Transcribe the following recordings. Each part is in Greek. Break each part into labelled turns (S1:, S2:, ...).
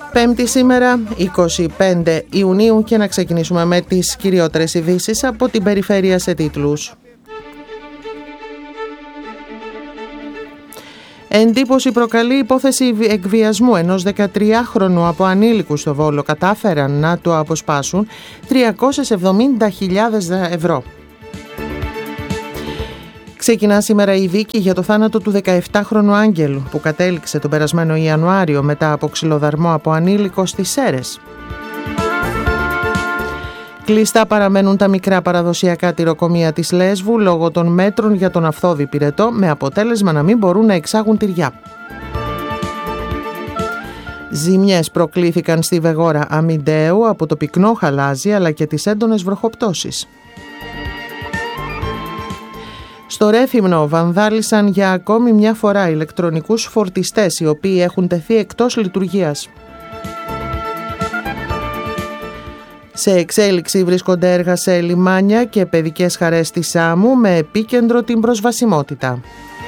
S1: Πέμπτη σήμερα, 25 Ιουνίου, και να ξεκινήσουμε με τις κυριότερες ειδήσεις από την περιφέρεια σε τίτλους. Εντύπωση προκαλεί υπόθεση εκβιασμού ενός 13χρονου από ανήλικους στο Βόλο. Κατάφεραν να το αποσπάσουν 370.000 ευρώ. Ξεκινά σήμερα η δίκη για το θάνατο του 17χρονου Άγγελου που κατέληξε τον περασμένο Ιανουάριο μετά από ξυλοδαρμό από ανήλικο στις Σέρρες. Κλειστά παραμένουν τα μικρά παραδοσιακά τυροκομεία της Λέσβου λόγω των μέτρων για τον αυθόδη πυρετό, με αποτέλεσμα να μην μπορούν να εξάγουν τυριά. Ζημιές προκλήθηκαν στη Βεγόρα Αμιντέου από το πυκνό χαλάζι αλλά και τις έντονες βροχοπτώσεις. Στο Ρέθυμνο βανδάλισαν για ακόμη μια φορά ηλεκτρονικούς φορτιστές οι οποίοι έχουν τεθεί εκτός λειτουργίας. Σε εξέλιξη βρίσκονται έργα σε λιμάνια και παιδικές χαρές της Σάμου με επίκεντρο την προσβασιμότητα.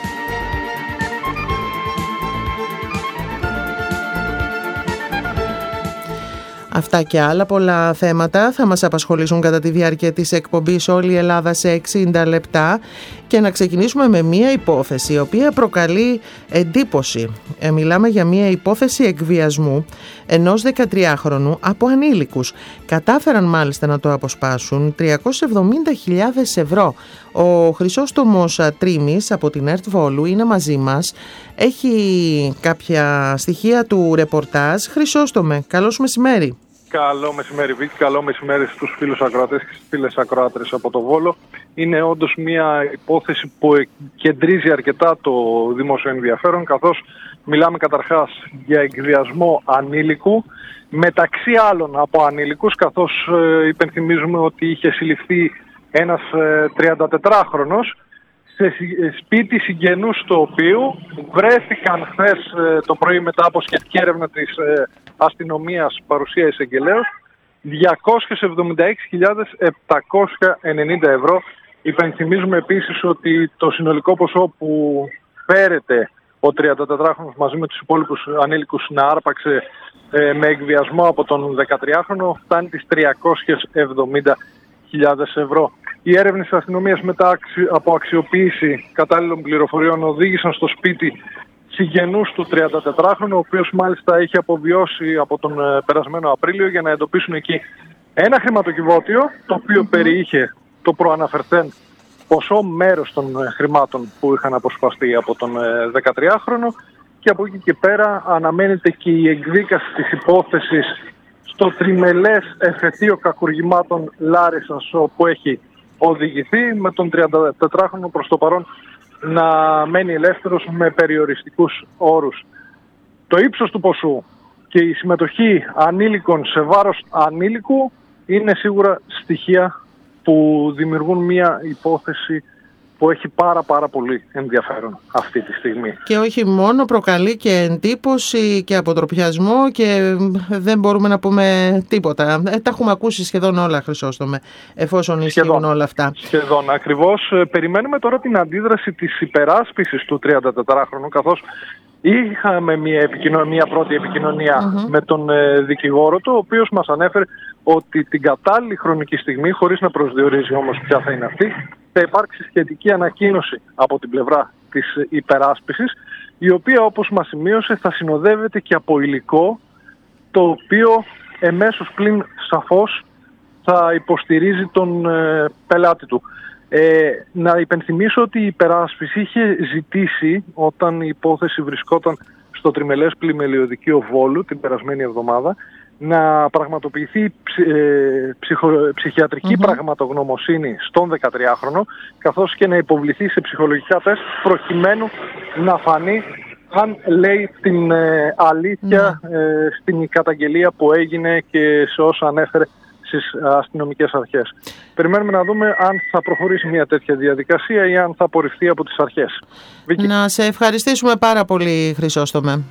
S1: Αυτά και άλλα πολλά θέματα θα μας απασχολήσουν κατά τη διάρκεια της εκπομπής «Όλη η Ελλάδα σε 60 λεπτά» και να ξεκινήσουμε με μία υπόθεση η οποία προκαλεί εντύπωση. Μιλάμε για μία υπόθεση εκβιασμού ενός 13χρονου από ανήλικους. Κατάφεραν μάλιστα να το αποσπάσουν 370.000 ευρώ. Ο Χρυσόστομος Τρίμης από την ΕΡΤ Βόλου είναι μαζί μας. Έχει κάποια στοιχεία του ρεπορτάζ. Χρυσόστομε, καλώς μεσημέρι.
S2: Καλό μεσημέρι Βίκη, καλό μεσημέρι στους φίλους ακροατές και στις φίλες ακροάτρες από το Βόλο. Είναι όντως μια υπόθεση που κεντρίζει αρκετά το δημόσιο ενδιαφέρον, καθώς μιλάμε καταρχάς για εκβιασμό ανήλικου, μεταξύ άλλων από ανήλικους, καθώς υπενθυμίζουμε ότι είχε συλληφθεί ένας 34χρονος σε σπίτι συγγενούς του οποίου βρέθηκαν χθες το πρωί μετά από σχετική έρευνα της αστυνομίας παρουσία εισαγγελέως 276.790 ευρώ. Υπενθυμίζουμε επίσης ότι το συνολικό ποσό που φέρεται ο 34χρονος μαζί με τους υπόλοιπους ανήλικους να άρπαξε με εκβιασμό από τον 13χρονο φτάνει τις 370.000 ευρώ. Οι έρευνες της αστυνομίας μετά από αξιοποίηση κατάλληλων πληροφοριών οδήγησαν στο σπίτι συγγενούς του 34χρονου, ο οποίος μάλιστα είχε αποβιώσει από τον περασμένο Απρίλιο, για να εντοπίσουν εκεί ένα χρηματοκιβώτιο το οποίο περιείχε το προαναφερθέν ποσό μέρος των χρημάτων που είχαν αποσπαστεί από τον 13χρονο, και από εκεί και πέρα αναμένεται και η εκδίκαση της υπόθεσης στο τριμελές εφετείο κακουργημάτων Λάρισσας, όπου έχει οδηγηθεί, με τον 34χρονο προς το παρόν να μένει ελεύθερος με περιοριστικούς όρους. Το ύψος του ποσού και η συμμετοχή ανήλικων σε βάρος ανήλικου είναι σίγουρα στοιχεία που δημιουργούν μια υπόθεση που έχει πάρα πολύ ενδιαφέρον αυτή τη στιγμή.
S1: Και όχι μόνο, προκαλεί και εντύπωση και αποτροπιασμό και δεν μπορούμε να πούμε τίποτα. Τα έχουμε ακούσει σχεδόν όλα, Χρυσόστομε, εφόσον ισχύουν όλα αυτά.
S2: Σχεδόν, ακριβώς. Περιμένουμε τώρα την αντίδραση της υπεράσπισης του 34χρονου, καθώς είχαμε μια πρώτη επικοινωνία με τον δικηγόρο του, ο οποίος μας ανέφερε ότι την κατάλληλη χρονική στιγμή, χωρίς να προσδιορίζει όμως ποια θα είναι αυτή, θα υπάρξει σχετική ανακοίνωση από την πλευρά της υπεράσπισης, η οποία, όπως μας σημείωσε, θα συνοδεύεται και από υλικό το οποίο εμέσως πλην σαφώς θα υποστηρίζει τον πελάτη του. Να υπενθυμίσω ότι η υπεράσπιση είχε ζητήσει, όταν η υπόθεση βρισκόταν στο τριμελές πλημελιωδικείο Βόλου την περασμένη εβδομάδα, να πραγματοποιηθεί ψυχιατρική πραγματογνωμοσύνη στον 13χρονο, καθώς και να υποβληθεί σε ψυχολογικά τεστ προκειμένου να φανεί αν λέει την αλήθεια στην καταγγελία που έγινε και σε όσα ανέφερε στις αστυνομικές αρχές. Περιμένουμε να δούμε αν θα προχωρήσει μια τέτοια διαδικασία ή αν θα απορριφθεί από τις αρχές. Βίκη.
S1: Να σε ευχαριστήσουμε πάρα πολύ, Χρυσόστομε.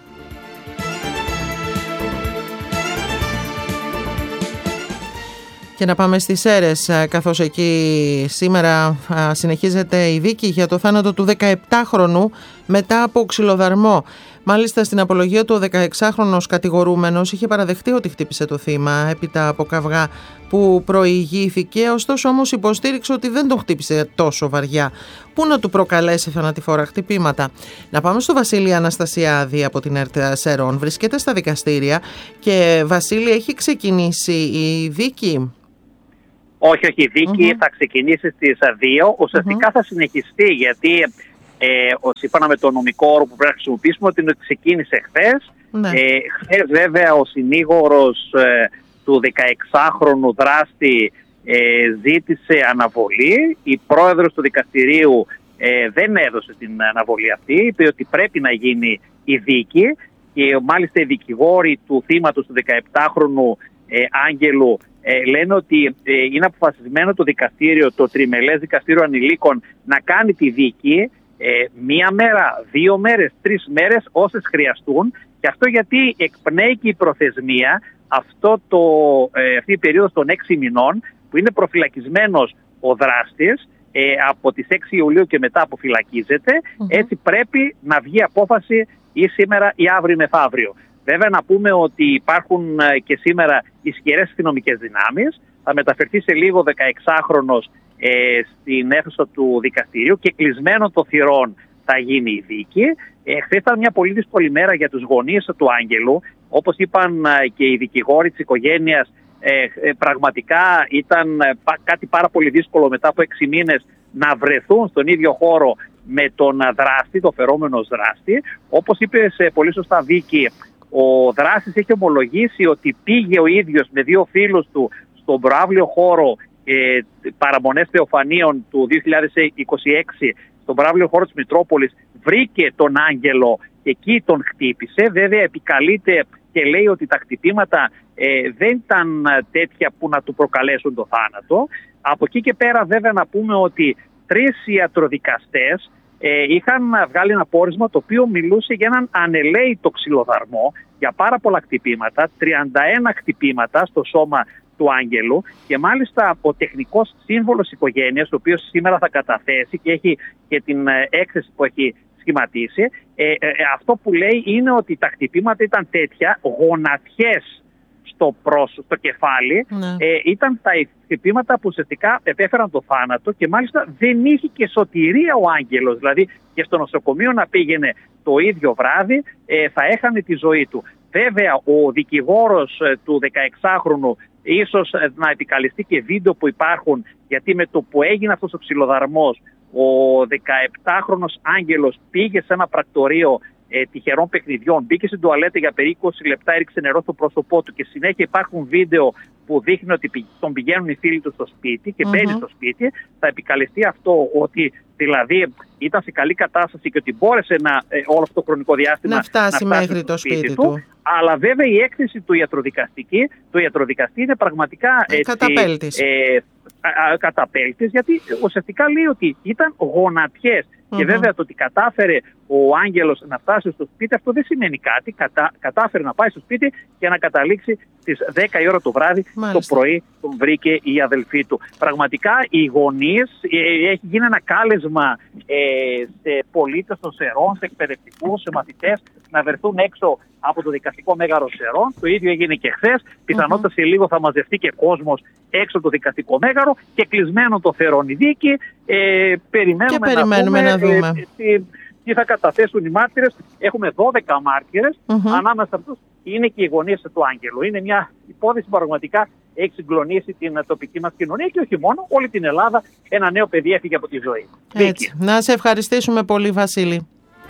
S1: Και να πάμε στις Σέρρες, καθώς εκεί σήμερα συνεχίζεται η δίκη για το θάνατο του 17χρονου μετά από ξυλοδαρμό. Μάλιστα στην απολογία του ο 16χρονος κατηγορούμενος είχε παραδεχτεί ότι χτύπησε το θύμα έπειτα από καυγά που προηγήθηκε, ωστόσο όμως υποστήριξε ότι δεν τον χτύπησε τόσο βαριά που να του προκαλέσει θανατηφόρα χτυπήματα. Να πάμε στο Βασίλη Αναστασιάδη από την ΕΡΤ Σερών. Βρίσκεται στα δικαστήρια και Βασίλη, έχει ξεκινήσει η δίκη?
S3: Όχι, η δίκη θα ξεκινήσει στις 2. Ουσιαστικά θα συνεχιστεί, γιατί σύμφωνα με το νομικό όρο που πρέπει να χρησιμοποιήσουμε, ότι ξεκίνησε χθες. Χθες βέβαια ο συνήγορος του 16χρονου δράστη ζήτησε αναβολή. Η πρόεδρος του δικαστηρίου δεν έδωσε την αναβολή αυτή, είπε ότι πρέπει να γίνει η δίκη, και μάλιστα οι δικηγόροι του θύματος του 17χρονου Άγγελου λένε ότι είναι αποφασισμένο το δικαστήριο, το τριμελές δικαστήριο ανηλίκων, να κάνει τη δίκη μία μέρα, 2 μέρες, 3 μέρες, όσες χρειαστούν, και αυτό γιατί εκπνέει και η προθεσμία αυτή η περίοδος των 6 μηνών που είναι προφυλακισμένος ο δράστης, από τις 6 Ιουλίου και μετά αποφυλακίζεται. Έτσι πρέπει να βγει απόφαση ή σήμερα ή αύριο μεθαύριο. Βέβαια να πούμε ότι υπάρχουν και σήμερα ισχυρές αστυνομικές δυνάμεις. Θα μεταφερθεί σε λίγο 16χρονος στην αίθουσα του δικαστηρίου και κλεισμένο των θυρών θα γίνει η δίκη. Χθες ήταν μια πολύ δύσκολη μέρα για τους γονείς του Άγγελου. Όπως είπαν και οι δικηγόροι της οικογένειας, πραγματικά ήταν κάτι πάρα πολύ δύσκολο μετά από 6 μήνες να βρεθούν στον ίδιο χώρο με τον δράστη, το φερόμενο δράστη. Όπως είπε πολύ σωστά Βίκη, ο δράστης έχει ομολογήσει ότι πήγε ο ίδιος με 2 φίλους του στον προαύλιο χώρο παραμονές Θεοφανίων του 2026, στον προαύλιο χώρο της Μητρόπολης, βρήκε τον Άγγελο και εκεί τον χτύπησε. Βέβαια επικαλείται και λέει ότι τα χτυπήματα δεν ήταν τέτοια που να του προκαλέσουν το θάνατο. Από εκεί και πέρα βέβαια να πούμε ότι 3 ιατροδικαστές είχαν βγάλει ένα πόρισμα το οποίο μιλούσε για έναν ανελαίητο ξυλοδαρμό, για πάρα πολλά χτυπήματα, 31 χτυπήματα στο σώμα του Άγγελου, και μάλιστα ο τεχνικός σύμβολος οικογένειας, ο οποίος σήμερα θα καταθέσει και έχει και την έκθεση που έχει σχηματίσει, αυτό που λέει είναι ότι τα χτυπήματα ήταν τέτοια, γονατιές στο κεφάλι, ήταν τα χτυπήματα που ουσιαστικά επέφεραν το θάνατο, και μάλιστα δεν είχε και σωτηρία ο Άγγελος, δηλαδή και στο νοσοκομείο να πήγαινε το ίδιο βράδυ θα έχανε τη ζωή του. Βέβαια ο δικηγόρος του 16χρονου ίσως να επικαλεστεί και βίντεο που υπάρχουν, γιατί με το που έγινε αυτός ο ξυλοδαρμός, ο 17χρονος Άγγελος πήγε σε ένα πρακτορείο τυχερών παιχνιδιών, μπήκε στην τουαλέτα για περίπου 20 λεπτά, έριξε νερό στο πρόσωπό του, και συνέχεια υπάρχουν βίντεο που δείχνει ότι τον πηγαίνουν οι φίλοι του στο σπίτι και μπαίνει στο σπίτι. Θα επικαλεστεί αυτό, ότι δηλαδή ήταν σε καλή κατάσταση και ότι μπόρεσε όλο αυτό το χρονικό διάστημα
S1: να φτάσει μέχρι το σπίτι του.
S3: Αλλά βέβαια η έκθεση του ιατροδικαστή είναι πραγματικά καταπέλτης, γιατί ουσιαστικά λέει ότι ήταν γονατιές. Και βέβαια το ότι κατάφερε ο Άγγελος να φτάσει στο σπίτι, αυτό δεν σημαίνει κάτι. Κατάφερε να πάει στο σπίτι και να καταλήξει στις 10 η ώρα το βράδυ. Το πρωί τον βρήκε η αδελφή του. Πραγματικά οι γονείς, έχει γίνει ένα κάλεσμα σε πολίτες των Σερών, σε εκπαιδευτικούς, σε μαθητές, να βρεθούν έξω από το δικαστικό μέγαρο Σερών. Το ίδιο έγινε και χθες. Πιθανότατα σε λίγο θα μαζευτεί και κόσμος έξω από το δικαστικό μέγαρο, και κλεισμένο το θερόν η δίκη. Περιμένουμε να δούμε τι θα καταθέσουν οι μάρτυρες. Έχουμε 12 μάρτυρες. Ανάμεσα σε αυτούς είναι και οι γονείς του Άγγελου. Είναι μια υπόθεση που πραγματικά έχει συγκλονίσει την τοπική μας κοινωνία και όχι μόνο, όλη την Ελλάδα. Ένα νέο παιδί έφυγε από τη ζωή.
S1: Έτσι. Να σε ευχαριστήσουμε πολύ, Βασίλη.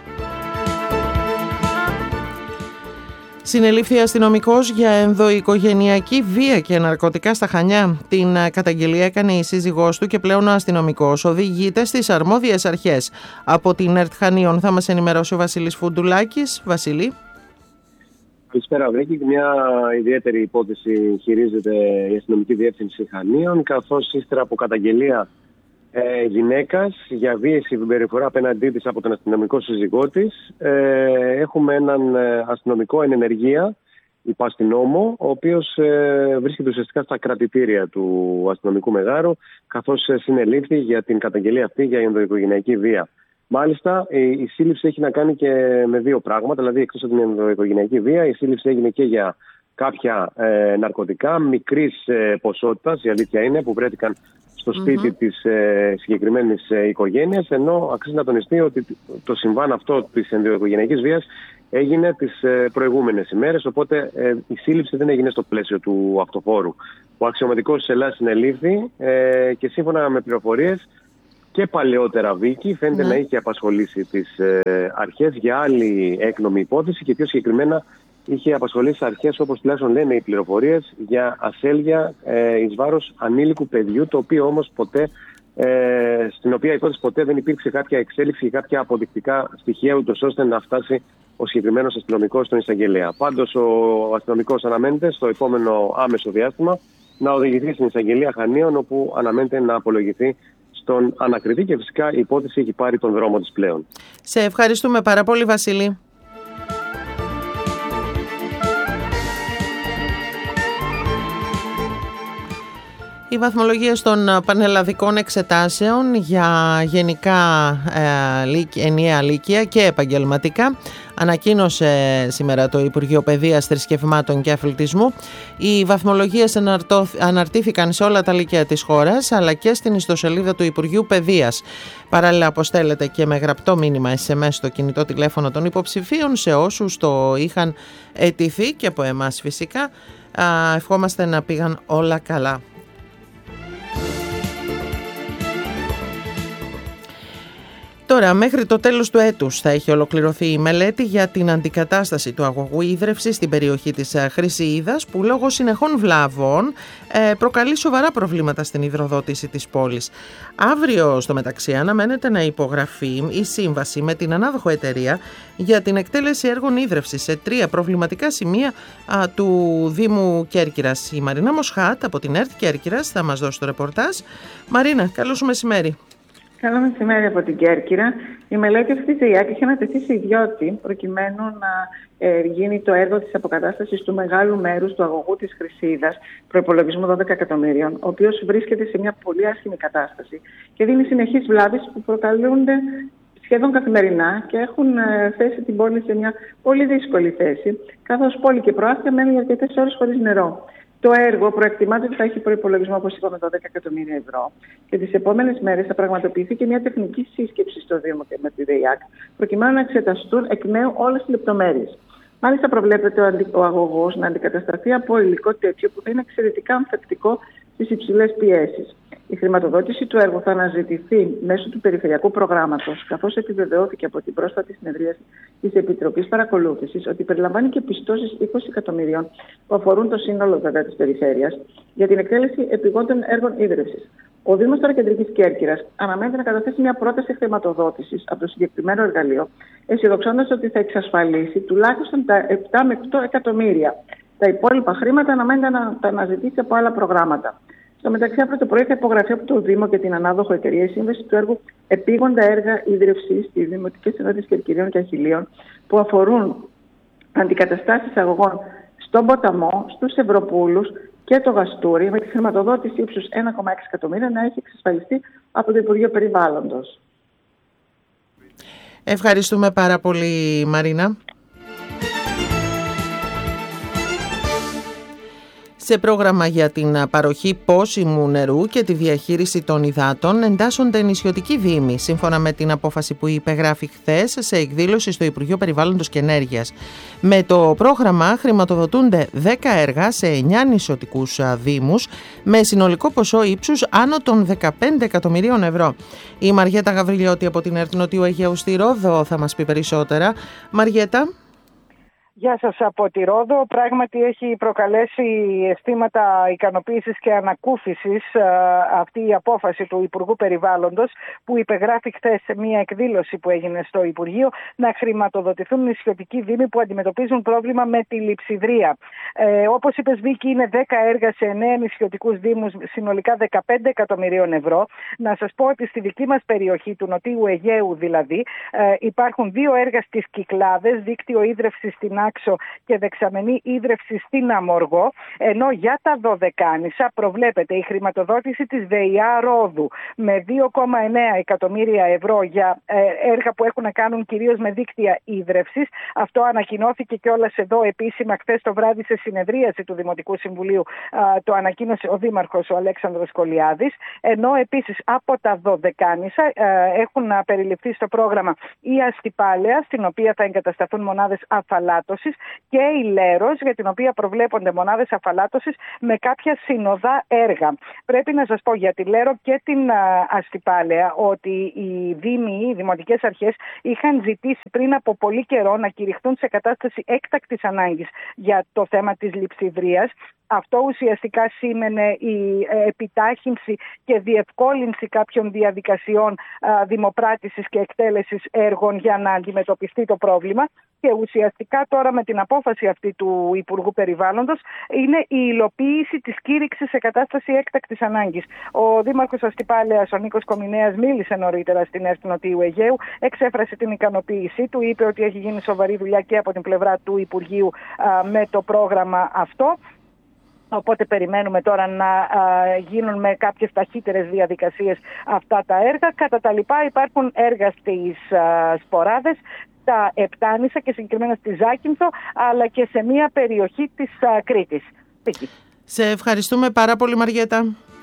S1: Συνελήφθη αστυνομικός για ενδοοικογενειακή βία και ναρκωτικά στα Χανιά. Την καταγγελία έκανε η σύζυγός του και πλέον ο αστυνομικός οδηγείται στις αρμόδιες αρχές. Από την ΕΡΤ Χανίων θα μας ενημερώσει ο Βασίλης Φουντουλάκης. Βασίλη.
S4: Καλησπέρα, Βρήκη. Μια ιδιαίτερη υπόθεση χειρίζεται η αστυνομική διεύθυνση Χανίων, καθώς ύστερα από καταγγελία γυναίκας για βίαιη συμπεριφορά απέναντί της από τον αστυνομικό σύζυγό της, έχουμε έναν αστυνομικό εν ενεργεία υπαστηνόμο, ο οποίος βρίσκεται ουσιαστικά στα κρατητήρια του αστυνομικού μεγάρου, καθώς συνελήφθη για την καταγγελία αυτή για ενδοοικογενειακή βία. Μάλιστα, η σύλληψη έχει να κάνει και με δύο πράγματα, δηλαδή εκτός από την ενδοοικογενειακή βία, η σύλληψη έγινε και για κάποια ναρκωτικά μικρής ποσότητας, η αλήθεια είναι, που βρέθηκαν στο σπίτι της συγκεκριμένης οικογένειας, ενώ αξίζει να τονιστεί ότι το συμβάν αυτό της ενδοοικογενειακής βίας έγινε τις προηγούμενες ημέρες, οπότε η σύλληψη δεν έγινε στο πλαίσιο του αυτοφόρου. Ο αξιωματικός της Ελλάδας συνελήφθη και σύμφωνα με πληροφορίες και παλαιότερα Βίκη φαίνεται να είχε απασχολήσει τις αρχές για άλλη έκνομη υπόθεση και πιο συγκεκριμένα είχε απασχολήσει αρχές, όπως τουλάχιστον λένε οι πληροφορίες, για ασέλγεια εις βάρος ανήλικου παιδιού, το οποίο όμως ποτέ, στην οποία υπόθεση ποτέ δεν υπήρξε κάποια εξέλιξη ή κάποια αποδεικτικά στοιχεία, ούτως ώστε να φτάσει ο συγκεκριμένος αστυνομικός στον εισαγγελέα. Πάντως, ο αστυνομικός αναμένεται στο επόμενο άμεσο διάστημα να οδηγηθεί στην εισαγγελία Χανίων, όπου αναμένεται να απολογηθεί στον ανακριτή και φυσικά η υπόθεση έχει πάρει τον δρόμο της πλέον.
S1: Σε ευχαριστούμε πάρα πολύ, Βασίλη. Οι βαθμολογίες των πανελλαδικών εξετάσεων για γενικά ενιαία λύκεια και επαγγελματικά ανακοίνωσε σήμερα το Υπουργείο Παιδείας, Θρησκευμάτων και Αθλητισμού. Οι βαθμολογίες αναρτήθηκαν σε όλα τα λύκεια της χώρας, αλλά και στην ιστοσελίδα του Υπουργείου Παιδείας. Παράλληλα, αποστέλλεται και με γραπτό μήνυμα SMS στο κινητό τηλέφωνο των υποψηφίων σε όσους το είχαν αιτηθεί και από εμάς φυσικά. Ευχόμαστε να πήγαν όλα καλά. Τώρα, μέχρι το τέλος του έτους θα έχει ολοκληρωθεί η μελέτη για την αντικατάσταση του αγωγού ίδρευσης στην περιοχή της Χρυσιίδας, που λόγω συνεχών βλάβων προκαλεί σοβαρά προβλήματα στην υδροδότηση της πόλης. Αύριο, στο μεταξύ, αναμένεται να υπογραφεί η σύμβαση με την ανάδοχο εταιρεία για την εκτέλεση έργων ίδρευσης σε 3 προβληματικά σημεία του Δήμου Κέρκυρας. Η Μαρίνα Μοσχάτ από την ΕΡΤ Κέρκυρας θα μας δώσει το ρεπορτάζ. Μαρίνα, καλό σου μεσημέρι.
S5: Καλό μεσημέρι από την Κέρκυρα. Η μελέτη αυτή της ΕΙΑΚ είχε ανατεθεί σε ιδιώτη προκειμένου να γίνει το έργο της αποκατάστασης του μεγάλου μέρους του αγωγού της Χρυσίδας, προϋπολογισμού 12 εκατομμύριων, ο οποίος βρίσκεται σε μια πολύ άσχημη κατάσταση και δίνει συνεχείς βλάβες που προκαλούνται σχεδόν καθημερινά και έχουν θέσει την πόλη σε μια πολύ δύσκολη θέση, καθώς πόλη και προάστια μένουν για αρκετές ώρες χωρίς νερό. Το έργο προεκτιμάται ότι θα έχει προϋπολογισμό, όπως είπαμε, 12 εκατομμύρια ευρώ. Και τις επόμενες μέρες θα πραγματοποιηθεί και μια τεχνική σύσκεψη στο Δήμο και με τη ΔΕΙΑΚ, προκειμένου να εξεταστούν εκ νέου όλες τις λεπτομέρειες. Μάλιστα, προβλέπεται ο αγωγός να αντικατασταθεί από υλικό τέτοιο που θα είναι εξαιρετικά ανθεκτικό στις υψηλές πιέσεις. Η χρηματοδότηση του έργου θα αναζητηθεί μέσω του περιφερειακού προγράμματος, καθώς επιβεβαιώθηκε από την πρόσφατη συνεδρίαση της Επιτροπής Παρακολούθησης ότι περιλαμβάνει και πιστώσεις 20 εκατομμυρίων που αφορούν το σύνολο βέβαια της περιφέρειας για την εκτέλεση επιγόντων έργων ίδρυυσης. Ο Δήμος τώρα Κεντρικής Κέρκυρας αναμένεται να καταθέσει μια πρόταση χρηματοδότησης από το συγκεκριμένο εργαλείο, αισιοδοξώντας ότι θα εξασφαλίσει τουλάχιστον τα 7 με 8 εκατομμύρια. Τα υπόλοιπα χρήματα αναμένεται να τα αναζητήσει από άλλα προγράμματα. Στο μεταξύ, αύριο το πρωί θα υπογραφεί από το Δήμο και την ανάδοχο εταιρεία η σύμβαση του έργου επίγοντα έργα ίδρυυσης στις Δημοτικές Ενότητες Κερκυρίων και Αχιλλείων, που αφορούν αντικαταστάσεις αγωγών στον Ποταμό, στους Ευρωπούλους και το Γαστούρι, με τη χρηματοδότηση ύψους 1,6 εκατομμύρια να έχει εξασφαλιστεί από το Υπουργείο Περιβάλλοντος.
S1: Ευχαριστούμε πάρα πολύ, Μαρίνα. Σε πρόγραμμα για την παροχή πόσιμου νερού και τη διαχείριση των υδάτων εντάσσονται νησιωτικοί δήμοι, σύμφωνα με την απόφαση που υπεγράφει χθες σε εκδήλωση στο Υπουργείο Περιβάλλοντος και Ενέργειας. Με το πρόγραμμα χρηματοδοτούνται 10 έργα σε 9 νησιωτικούς δήμους με συνολικό ποσό ύψους άνω των 15 εκατομμυρίων ευρώ. Η Μαριέτα Γαβριλιώτη από την ΕΡΤ Νοτιού Αιγαίου στη Ρόδο θα μας πει περισσότερα. Μαριέτα.
S6: Γεια σας από τη Ρόδο. Πράγματι έχει προκαλέσει αισθήματα ικανοποίησης και ανακούφισης αυτή η απόφαση του Υπουργού Περιβάλλοντος που υπεγράφει χθες σε μια εκδήλωση που έγινε στο Υπουργείο να χρηματοδοτηθούν νησιωτικοί δήμοι που αντιμετωπίζουν πρόβλημα με τη λειψιδρία. Όπως είπες, Βίκη, είναι 10 έργα σε 9 νησιωτικούς δήμους, συνολικά 15 εκατομμυρίων ευρώ. Να σας πω ότι στη δική μας περιοχή του Νοτιού Αιγαίου δηλαδή υπάρχουν 2 έργα στις Κυκλάδες, δίκτυο ίδρευσης στην Άξο και δεξαμενή ίδρυυση στην Αμοργό, ενώ για τα Δωδεκάνησα προβλέπεται η χρηματοδότηση της ΔΕΙΑ Ρόδου με 2,9 εκατομμύρια ευρώ για έργα που έχουν να κάνουν κυρίως με δίκτυα ίδρυυσης. Αυτό ανακοινώθηκε κιόλας εδώ επίσημα χθες το βράδυ σε συνεδρίαση του Δημοτικού Συμβουλίου. Το ανακοίνωσε ο Δήμαρχος, ο Αλέξανδρος Κολιάδης. Ενώ επίσης από τα Δωδεκάνησα έχουν περιληφθεί στο πρόγραμμα η Αστυπάλαια, στην οποία θα εγκατασταθούν μονάδες αφαλάτωσης, και η Λέρος, για την οποία προβλέπονται μονάδες αφαλάτωσης με κάποια συνοδά έργα. Πρέπει να σας πω για τη Λέρο και την Αστυπάλαια ότι οι δήμοι, οι δημοτικές αρχές είχαν ζητήσει πριν από πολύ καιρό να κηρυχθούν σε κατάσταση έκτακτης ανάγκης για το θέμα της λειψιδρίας. Αυτό ουσιαστικά σήμαινε η επιτάχυνση και διευκόλυνση κάποιων διαδικασιών δημοπράτησης και εκτέλεσης έργων για να αντιμετωπιστεί το πρόβλημα. Και ουσιαστικά τώρα με την απόφαση αυτή του Υπουργού Περιβάλλοντος είναι η υλοποίηση της κήρυξης σε κατάσταση έκτακτης ανάγκης. Ο Δήμαρχος Αστυπάλαιας, ο Νίκος Κομινέας, μίλησε νωρίτερα στην ΕΡΤ Νοτίου Αιγαίου, εξέφρασε την ικανοποίησή του, είπε ότι έχει γίνει σοβαρή δουλειά και από την πλευρά του Υπουργείου με το πρόγραμμα αυτό. Οπότε περιμένουμε τώρα να γίνουν με κάποιες ταχύτερες διαδικασίες αυτά τα έργα. Κατά τα λοιπά υπάρχουν έργα στις Σποράδες, στα Επτάνησα και συγκεκριμένα στη Ζάκυνθο, αλλά και σε μια περιοχή της Κρήτης.
S1: Σε ευχαριστούμε πάρα πολύ, Μαριέτα.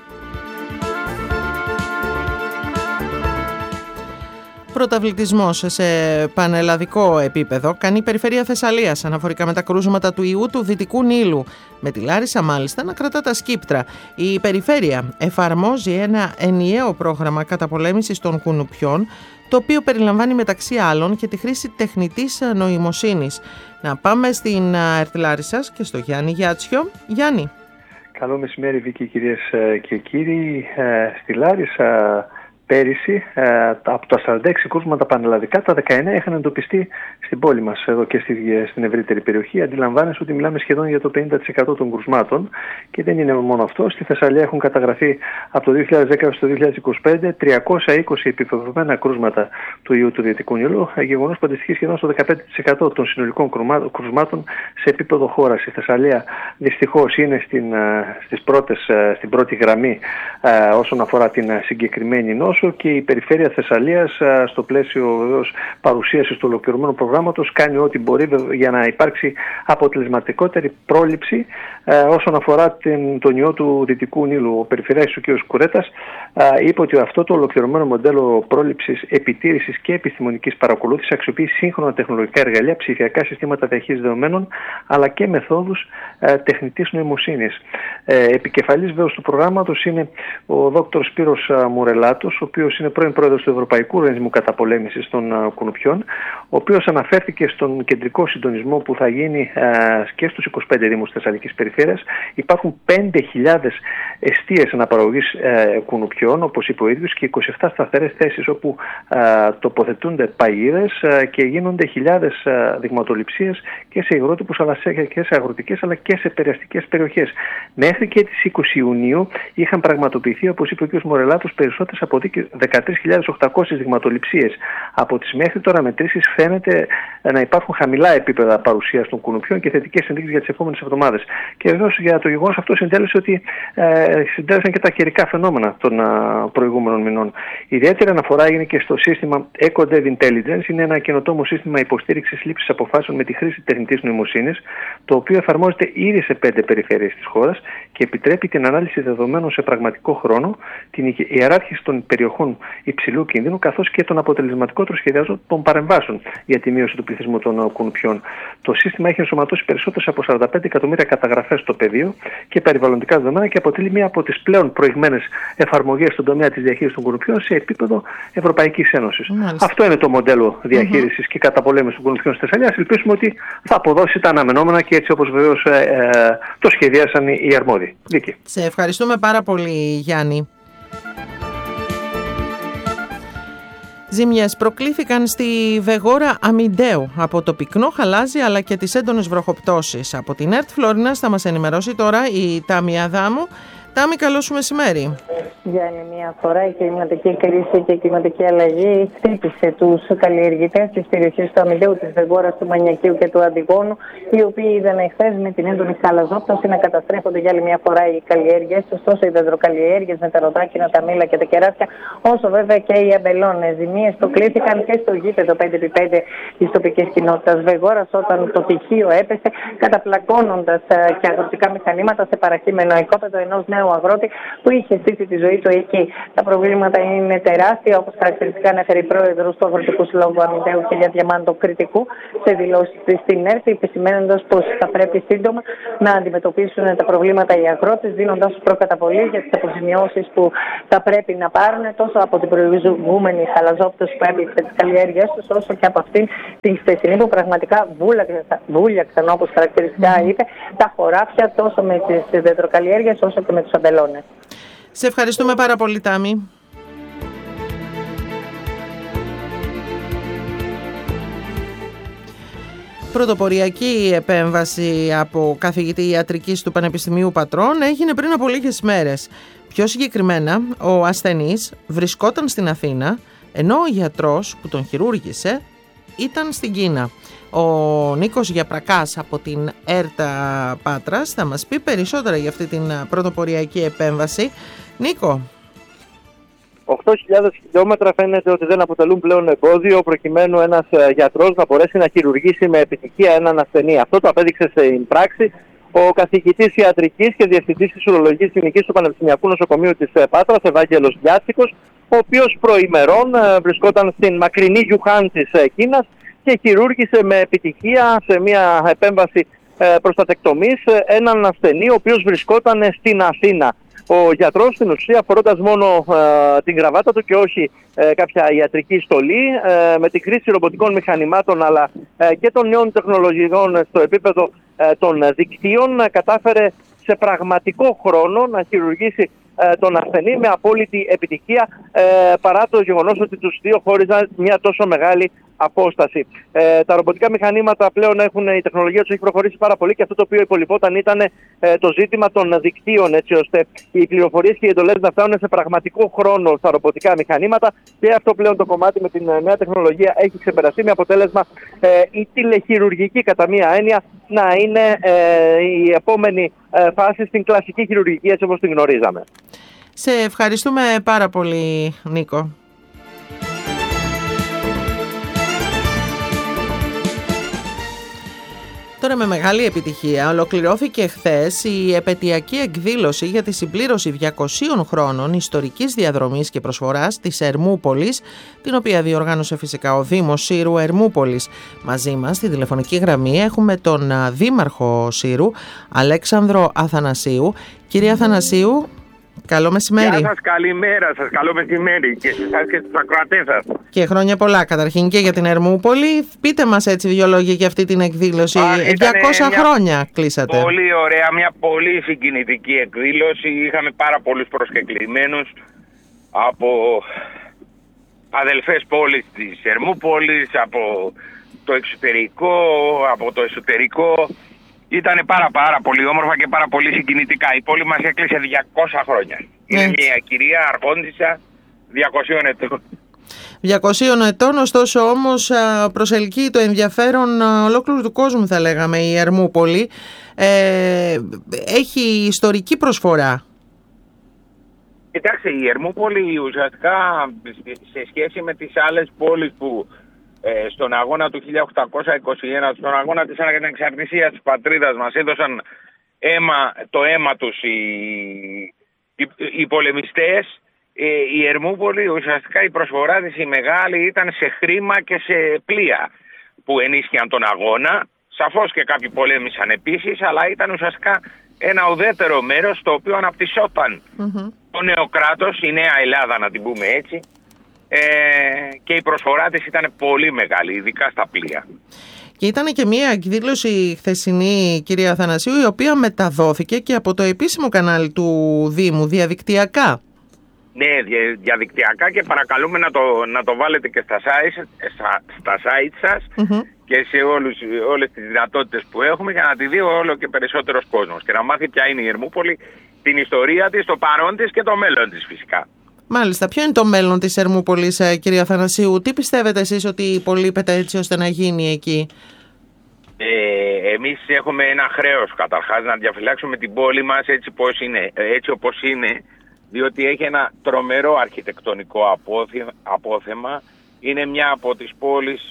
S1: Πρωταβλητισμός σε πανελλαδικό επίπεδο κάνει η Περιφέρεια Θεσσαλίας αναφορικά με τα κρούσματα του ιού του Δυτικού Νείλου, με τη Λάρισα μάλιστα να κρατά τα σκύπτρα. Η Περιφέρεια εφαρμόζει ένα ενιαίο πρόγραμμα καταπολέμησης των κουνουπιών, το οποίο περιλαμβάνει μεταξύ άλλων και τη χρήση τεχνητής νοημοσύνης. Να πάμε στην ΕΡΤ Λάρισσας και στο Γιάννη Γιάτσιο. Γιάννη.
S7: Καλό μεσημέρι, Βίκη, κυρίες και κύριοι. Στη Λάρισα πέρυσι, από τα 46 κρούσματα πανελλαδικά, τα 19 είχαν εντοπιστεί στην πόλη μας, εδώ και στην ευρύτερη περιοχή. Αντιλαμβάνεσαι ότι μιλάμε σχεδόν για το 50% των κρούσματων. Και δεν είναι μόνο αυτό. Στη Θεσσαλία έχουν καταγραφεί από το 2010 έως το 2025 320 επιβεβαιωμένα κρούσματα του ιού του Δυτικού Νείλου, γεγονός που αντιστοιχεί σχεδόν στο 15% των συνολικών κρούσματων σε επίπεδο χώρας. Η Θεσσαλία δυστυχώς είναι στην πρώτη γραμμή όσον αφορά την συγκεκριμένη νόσο, και η Περιφέρεια Θεσσαλίας, στο πλαίσιο βεβαίως παρουσίασης του ολοκληρωμένου προγράμματος, κάνει ό,τι μπορεί για να υπάρξει αποτελεσματικότερη πρόληψη όσον αφορά τον ιό του Δυτικού Νείλου. Ο Περιφερειάρχης, ο κ. Κουρέτας, είπε ότι αυτό το ολοκληρωμένο μοντέλο πρόληψης, επιτήρησης και επιστημονικής παρακολούθησης αξιοποιεί σύγχρονα τεχνολογικά εργαλεία, ψηφιακά συστήματα διαχείρισης δεδομένων, αλλά και μεθόδους τεχνητής νοημοσύνης. Επικεφαλής βέβαια του προγράμματος είναι ο Δ. Σπύρος Μουρελάτος, ο οποίος είναι πρώην πρόεδρος του Ευρωπαϊκού Οργανισμού Καταπολέμησης των Κουνουπιών, ο οποίος αναφέρθηκε στον κεντρικό συντονισμό που θα γίνει και στους 25 Δήμους της Θεσσαλικής Περιφέρειας. Υπάρχουν 5.000 εστίες αναπαραγωγής κουνουπιών, όπως είπε ο ίδιος, και 27 σταθερές θέσεις όπου τοποθετούνται παγίδες και γίνονται χιλιάδες δειγματοληψίες και σε υγρότυπους, αλλά και σε αγροτικές, αλλά και σε περιαστικές περιοχές. Μέχρι και τις 20 Ιουνίου είχαν πραγματοποιηθεί, όπως είπε ο κ. Μορελάτος, περισσότερες από 13.800 δειγματοληψίες. Από τις μέχρι τώρα μετρήσεις φαίνεται να υπάρχουν χαμηλά επίπεδα παρουσίας των κουνουπιών και θετικές ενδείξεις για τις επόμενες εβδομάδες. Και βεβαίως για το γεγονός αυτό συντέλεσε ότι συντέλεσαν και τα καιρικά φαινόμενα των προηγούμενων μηνών. Ιδιαίτερη αναφορά έγινε και στο σύστημα EcoDev Intelligence. Είναι ένα καινοτόμο σύστημα υποστήριξης λήψης αποφάσεων με τη χρήση τεχνητής νοημοσύνης, το οποίο εφαρμόζεται ήδη σε 5 περιφέρειες της χώρας και επιτρέπει την ανάλυση δεδομένων σε πραγματικό χρόνο, την ιεράρχηση των περιοχών υψηλού κινδύνου, καθώς και τον αποτελεσματικότερο σχεδιασμό των παρεμβάσεων για τη μείωση του πληθυσμού των κουνουπιών. Το σύστημα έχει ενσωματώσει περισσότερες από 45 εκατομμύρια καταγραφές στο πεδίο και περιβαλλοντικά δεδομένα και αποτελεί μία από τις πλέον προηγμένες εφαρμογές στον τομέα της διαχείρισης των κουνουπιών σε επίπεδο Ευρωπαϊκής Ένωσης. Αυτό είναι το μοντέλο διαχείρισης και καταπολέμησης των κουνουπιών στη Θεσσαλία. Ελπίζουμε ότι θα αποδώσει τα αναμενόμενα και έτσι όπως βεβαίως το σχεδίασαν οι αρμόδιοι. Δίκη.
S1: Σε ευχαριστούμε πάρα πολύ, Γιάννη. Ζημιές προκλήθηκαν στη Βεγόρα Αμιντέου από το πυκνό χαλάζι αλλά και τις έντονες βροχοπτώσεις. Από την ΕΡΤ Φλόρινας θα μας ενημερώσει τώρα η Τάμια Δάμου. Τάμι, καλό σου μεσημέρι.
S8: Για άλλη μια φορά η κλιματική κρίση και η κλιματική αλλαγή χτύπησε τους καλλιεργητές της περιοχής του Αμυντέου, της Βεγγόρας, του Μανιακίου και του Αντιγόνου, οι οποίοι είδαν εχθές με την έντονη χαλαζόπτωση να καταστρέφονται για άλλη μια φορά οι καλλιέργειες τους, τόσο οι δεντροκαλλιέργειες με τα ροδάκινα, τα μήλα και τα κεράσια, όσο βέβαια και οι αμπελώνες. Ζημίες προκλήθηκαν και στο γήπεδο 5x5 της τοπικής κοινότητας Βεγγόρας, όταν το τυχείο έπεσε, καταπλακώνοντας και αγροτικά μηχανήματα σε παραχήμενο οικόπεδο ενός νέου αγρότη που είχε στήσει τη ζωή του εκεί. Τα προβλήματα είναι τεράστια, όπως χαρακτηριστικά ανέφερε η πρόεδρος του Αγροτικού Συλλόγου Αμυντέου, κ. Διαμάντο Κρητικού, σε δηλώσεις της στην ΕΡΤ, επισημαίνοντας πως θα πρέπει σύντομα να αντιμετωπίσουν τα προβλήματα οι αγρότες, δίνοντας προκαταβολή για τις αποζημιώσεις που θα πρέπει να πάρουν τόσο από την προηγούμενη χαλαζόπτωση που έπεισε τις καλλιέργειές τους, όσο και από αυτήν την χθεσινή που πραγματικά βούλιαξαν, όπως χαρακτηριστικά είπε, τα χωράφια τόσο με τις δεντροκαλλιέργειες όσο και με τους αμπελώνες.
S1: Σε ευχαριστούμε πάρα πολύ, Τάμι. Πρωτοποριακή επέμβαση από καθηγητή ιατρικής του Πανεπιστημίου Πατρών έγινε πριν από λίγες μέρες. Πιο συγκεκριμένα, ο ασθενής βρισκόταν στην Αθήνα, ενώ ο γιατρός που τον χειρούργησε ήταν στην Κίνα. Ο Νίκος Γιαπρακάς από την ΕΡΤΑ Πάτρας θα μας πει περισσότερα για αυτή την πρωτοποριακή επέμβαση. Νίκο.
S9: 8.000 χιλιόμετρα φαίνεται ότι δεν αποτελούν πλέον εμπόδιο προκειμένου ένας γιατρός να μπορέσει να χειρουργήσει με επιτυχία έναν ασθενή. Αυτό το απέδειξε στην πράξη ο καθηγητής ιατρικής και διευθυντής της ουρολογικής κλινικής του Πανεπιστημιακού Νοσοκομείου της Πάτρας, Ευάγγελος Γιάτσικος, ο οποίος προημερών βρισκόταν στην μακρινή Γιουχάν της Κίνας και χειρούργησε με επιτυχία σε μια επέμβαση προστατεκτομής έναν ασθενή ο οποίος βρισκόταν στην Αθήνα. Ο γιατρός στην ουσία, φορώντας μόνο την γραβάτα του και όχι κάποια ιατρική στολή, με τη χρήση ρομποτικών μηχανημάτων αλλά και των νέων τεχνολογιών στο επίπεδο των δικτύων, κατάφερε σε πραγματικό χρόνο να χειρουργήσει τον ασθενή με απόλυτη επιτυχία, παρά το γεγονός ότι τους δύο χώριζαν μια τόσο μεγάλη απόσταση. Τα ρομποτικά μηχανήματα πλέον η τεχνολογία τους έχει προχωρήσει πάρα πολύ και αυτό το οποίο υπολοιπόταν ήταν το ζήτημα των δικτύων, έτσι ώστε οι πληροφορίες και οι εντολές να φτάνουν σε πραγματικό χρόνο στα ρομποτικά μηχανήματα, και αυτό πλέον το κομμάτι με την νέα τεχνολογία έχει ξεπεραστεί, με αποτέλεσμα η τηλεχειρουργική κατά μία έννοια να είναι η επόμενη φάση στην κλασική χειρουργική έτσι όπως την γνωρίζαμε.
S1: Σε ευχαριστούμε πάρα πολύ, Νίκο. Τώρα με μεγάλη επιτυχία ολοκληρώθηκε χθες η επετειακή εκδήλωση για τη συμπλήρωση 200 χρόνων ιστορικής διαδρομής και προσφοράς της Ερμούπολης, την οποία διοργάνωσε φυσικά ο Δήμος Σύρου Ερμούπολης. Μαζί μας στη τηλεφωνική γραμμή έχουμε τον Δήμαρχο Σύρου, Αλέξανδρο Αθανασίου. Κύριε Αθανασίου, καλό μεσημέρι.
S10: Γεια σας, καλημέρα σας, καλό μεσημέρι και σας και στους ακροατές σας.
S1: Και χρόνια πολλά καταρχήν και για την Ερμούπολη. Πείτε μας έτσι δύο λόγια για αυτή την εκδήλωση. 200 χρόνια κλείσατε.
S10: Πολύ ωραία, μια πολύ συγκινητική εκδήλωση. Είχαμε πάρα πολλούς προσκεκλημένους από αδελφές πόλεις της Ερμούπολης, από το εξωτερικό, από το εσωτερικό. Ήταν πάρα πολύ όμορφα και πάρα πολύ συγκινητικά. Η πόλη μας έκλεισε 200 χρόνια. Είναι μια κυρία αρχόντισσα 200 ετών.
S1: 200 ετών, ωστόσο όμως προσελκύει το ενδιαφέρον ολόκληρου του κόσμου, θα λέγαμε, η Ερμούπολη. Έχει ιστορική προσφορά.
S10: Κοιτάξτε, η Ερμούπολη ουσιαστικά σε σχέση με τις άλλες πόλεις που στον αγώνα του 1821, στον αγώνα της ανεξαρτησίας της πατρίδας μας έδωσαν το αίμα τους οι πολεμιστές, η Ερμούπολη ουσιαστικά η προσφορά της η μεγάλη ήταν σε χρήμα και σε πλοία που ενίσχυαν τον αγώνα. Σαφώς και κάποιοι πολέμησαν επίσης, αλλά ήταν ουσιαστικά ένα ουδέτερο μέρος το οποίο αναπτυσσόταν το νέο κράτος, η νέα Ελλάδα να την πούμε έτσι, και η προσφορά της ήταν πολύ μεγάλη, ειδικά στα πλοία.
S1: Και ήταν και μια εκδήλωση χθεσινή, κυρία Αθανασίου, η οποία μεταδόθηκε και από το επίσημο κανάλι του Δήμου διαδικτυακά.
S10: Ναι, διαδικτυακά, και παρακαλούμε να το βάλετε και στα site σας και σε όλες τις δυνατότητες που έχουμε, για να τη δει όλο και περισσότερος κόσμος και να μάθει ποια είναι η Ερμούπολη, την ιστορία της, το παρόν της και το μέλλον της φυσικά.
S1: Μάλιστα. Ποιο είναι το μέλλον της Ερμούπολης, κυρία Αθανασίου? Τι πιστεύετε εσείς ότι υπολείπεται έτσι ώστε να γίνει εκεί?
S10: Εμείς έχουμε ένα χρέος καταρχάς να διαφυλάξουμε την πόλη μας έτσι όπως είναι, διότι έχει ένα τρομερό αρχιτεκτονικό απόθεμα. Είναι μια από τις πόλεις,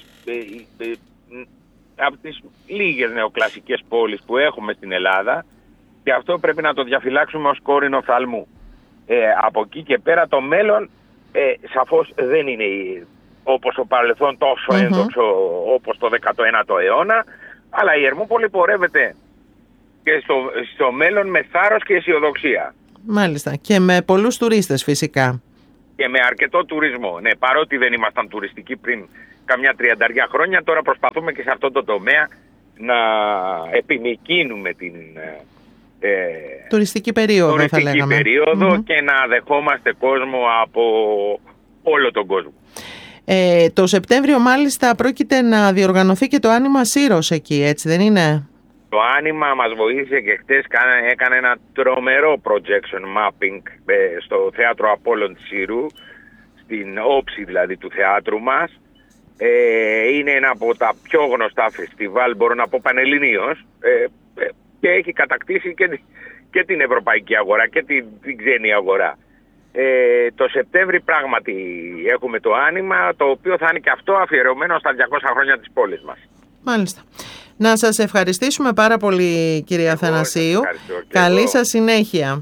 S10: από τις λίγες νεοκλασικές πόλεις που έχουμε στην Ελλάδα, και αυτό πρέπει να το διαφυλάξουμε ως κόρηνο φθαλμού. Από εκεί και πέρα το μέλλον σαφώς δεν είναι όπως το παρελθόν τόσο έντοξο όπως το 19ο αιώνα, αλλά η Ερμούπολη πορεύεται και στο μέλλον με θάρρος και αισιοδοξία.
S1: Μάλιστα. Και με πολλούς τουρίστες φυσικά.
S10: Και με αρκετό τουρισμό. Ναι, παρότι δεν ήμασταν τουριστικοί πριν καμιά 30 χρόνια, τώρα προσπαθούμε και σε αυτό το τομέα να επιμηκύνουμε την
S1: τουριστική περίοδο, θα λέγαμε.
S10: Και να δεχόμαστε κόσμο από όλο τον κόσμο.
S1: Το Σεπτέμβριο μάλιστα πρόκειται να διοργανωθεί και το Άνοιμα Σύρος εκεί, έτσι δεν είναι?
S10: Το Άνοιμα μας βοήθησε και χτες έκανε ένα τρομερό projection mapping στο θέατρο Απόλλων της Σύρου, στην όψη δηλαδή του θεάτρου μας. Είναι ένα από τα πιο γνωστά φεστιβάλ, μπορώ να πω πανελληνίως, και έχει κατακτήσει και την ευρωπαϊκή αγορά και την ξένη αγορά. Το Σεπτέμβρη πράγματι έχουμε το Άνοιμα, το οποίο θα είναι και αυτό αφιερωμένο στα 200 χρόνια της πόλης μας.
S1: Μάλιστα. Να σας ευχαριστήσουμε πάρα πολύ, κυρία Αθανασίου. Καλή σας συνέχεια.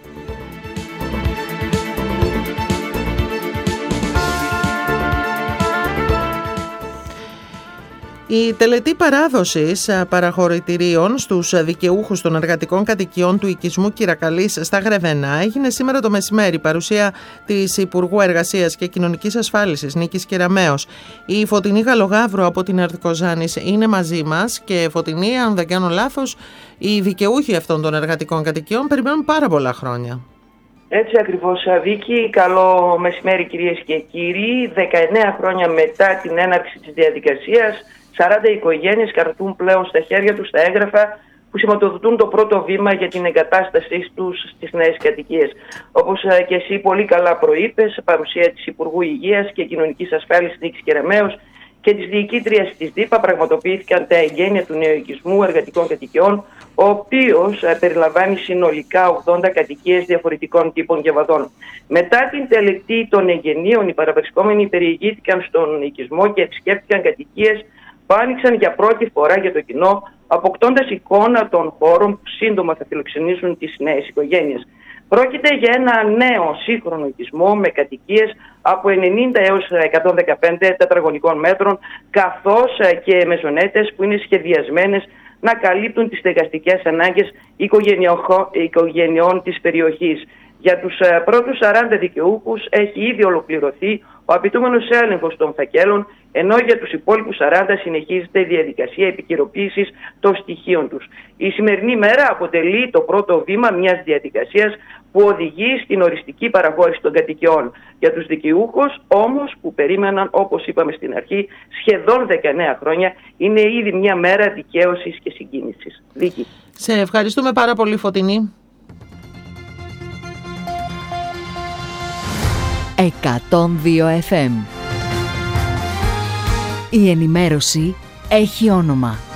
S1: Η τελετή παράδοσης παραχωρητηρίων στους δικαιούχους των εργατικών κατοικιών του οικισμού Κυρακαλής στα Γρεβενά έγινε σήμερα το μεσημέρι, παρουσία της Υπουργού Εργασίας και Κοινωνικής Ασφάλισης Νίκης Κεραμέως. Η Φωτεινή Γαλογαύρου από την Αρθικοζάνης είναι μαζί μας, και Φωτεινή, αν δεν κάνω λάθος, οι δικαιούχοι αυτών των εργατικών κατοικιών περιμένουν πάρα πολλά χρόνια.
S11: Έτσι ακριβώς, Βίκη. Καλό μεσημέρι, κυρίες και κύριοι. 19 χρόνια μετά την έναρξη της διαδικασίας, 40 οικογένειες κρατούν πλέον στα χέρια τους τα έγγραφα που σηματοδοτούν το πρώτο βήμα για την εγκατάστασή τους στις νέες κατοικίες. Όπως και εσύ πολύ καλά προείπες, παρουσία της Υπουργού Υγείας και Κοινωνικής Ασφάλισης Νίκης Κεραμέως και της διοικήτριας της ΔΥΠΑ πραγματοποιήθηκαν τα εγγένεια του νέου οικισμού εργατικών κατοικιών, ο οποίος περιλαμβάνει συνολικά 80 κατοικίες διαφορετικών τύπων και βαδών. Μετά την τελετή των εγγενείων, οι παραβρισκόμενοι περιηγήθηκαν στον οικισμό και επισκέφτηκαν κατοικίες που άνοιξαν για πρώτη φορά για το κοινό, αποκτώντας εικόνα των χώρων που σύντομα θα φιλοξενήσουν τις νέες οικογένειες. Πρόκειται για ένα νέο σύγχρονο οικισμό με κατοικίες από 90 έως 115 τετραγωνικών μέτρων, καθώς και μεζονέτες που είναι σχεδιασμένες να καλύπτουν τις στεγαστικές ανάγκες οικογενειών της περιοχής. Για τους πρώτους 40 δικαιούχους έχει ήδη ολοκληρωθεί ο απαιτούμενος έλεγχος των φακέλων, ενώ για τους υπόλοιπους 40 συνεχίζεται η διαδικασία επικαιροποίησης των στοιχείων τους. Η σημερινή μέρα αποτελεί το πρώτο βήμα μιας διαδικασίας που οδηγεί στην οριστική παραχώρηση των κατοικιών. Για τους δικαιούχους όμως που περίμεναν, όπως είπαμε στην αρχή, σχεδόν 19 χρόνια, είναι ήδη μια μέρα δικαίωσης και συγκίνησης. Δίκη.
S1: Σε ευχαριστούμε πάρα πολύ, Φωτεινή.
S12: 102 FM. Η ενημέρωση έχει όνομα.